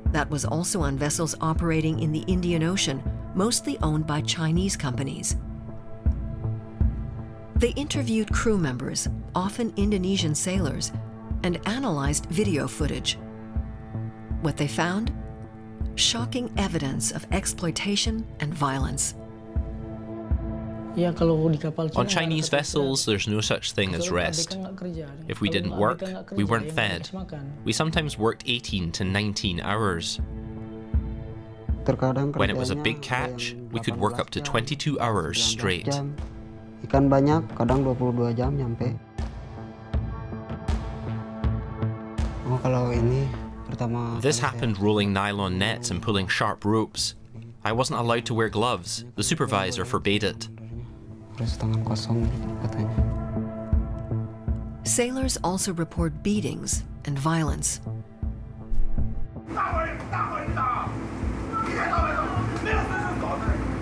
That was also on vessels operating in the Indian Ocean, mostly owned by Chinese companies. They interviewed crew members, often Indonesian sailors, and analyzed video footage. What they found? Shocking evidence of exploitation and violence. On Chinese vessels, there's no such thing as rest. If we didn't work, we weren't fed. We sometimes worked 18 to 19 hours. When it was a big catch, we could work up to 22 hours straight. Ikan banyak, kadang 22 jam nyampe. This happened rolling nylon nets and pulling sharp ropes. I wasn't allowed to wear gloves. The supervisor forbade it. Sailors also report beatings and violence.